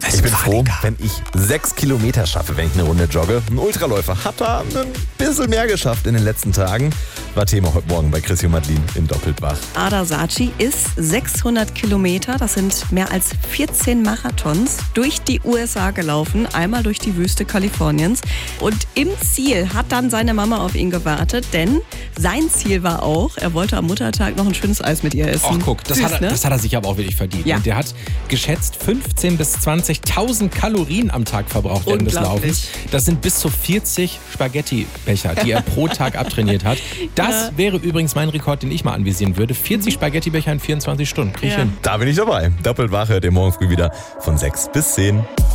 Ich bin froh, wenn ich 6 Kilometer schaffe, wenn ich eine Runde jogge. Ein Ultraläufer hat da ein bisschen mehr geschafft in den letzten Tagen. War Thema heute Morgen bei Chrissy und Madeline in Doppelbach. Ada Saci ist 600 Kilometer, das sind mehr als 14 Marathons, durch die USA gelaufen, einmal durch die Wüste Kaliforniens. Und im Ziel hat dann seine Mama auf ihn gewartet, denn sein Ziel war auch, er wollte am Muttertag noch ein schönes Eis mit ihr essen. Ach guck, das, Süß, hat er sich aber auch wirklich verdient. Ja. Und der hat geschätzt 15.000 bis 20.000 Kalorien am Tag verbraucht während des Laufens. Das sind bis zu 40 Spaghetti-Becher, die er pro Tag abtrainiert hat. Das wäre übrigens mein Rekord, den ich mal anvisieren würde. 40 Spaghetti-Becher in 24 Stunden. Krieg ich hin. Da bin ich dabei. Doppelbach hört ihr morgen früh wieder von 6 bis 10.